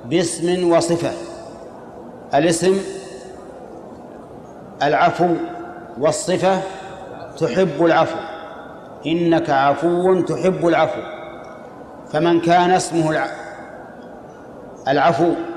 باسم وصفة. الاسم العفو، والصفة تحب العفو، إنك عفو تحب العفو. فمن كان اسمه العفو